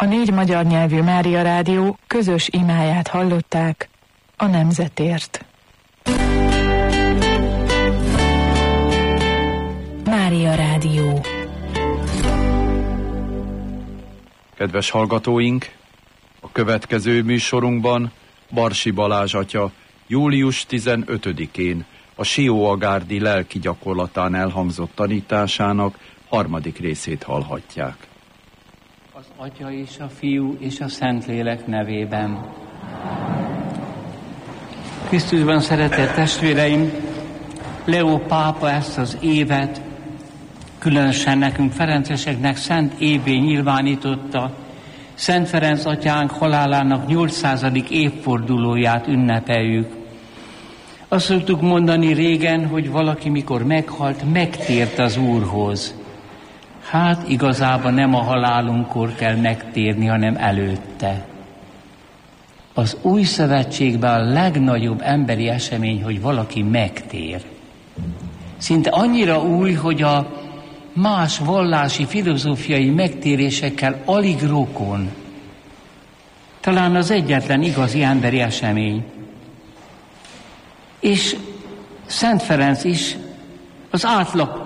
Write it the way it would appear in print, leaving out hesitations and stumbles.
A 4 magyar nyelvű Mária Rádió közös imáját hallották a nemzetért. Mária Rádió. Kedves hallgatóink, a következő műsorunkban Barsi Balázs atya július 15-én a Sióagárdi lelki gyakorlatán elhangzott tanításának 3. részét hallhatják. Az Atya és a Fiú és a Szentlélek nevében. Krisztusban szeretett testvéreim, Leó pápa ezt az évet különösen nekünk ferenceseknek szent évvé nyilvánította. Szent Ferenc atyánk halálának 800. évfordulóját ünnepeljük. Azt szoktuk mondani régen, hogy valaki mikor meghalt, megtért az Úrhoz. Hát igazában nem a halálunkkor kell megtérni, hanem előtte. Az új szövetségben a legnagyobb emberi esemény, hogy valaki megtér. Szinte annyira új, hogy a más vallási, filozófiai megtérésekkel alig rokon. Talán az egyetlen igazi emberi esemény. És Szent Ferenc is az átlag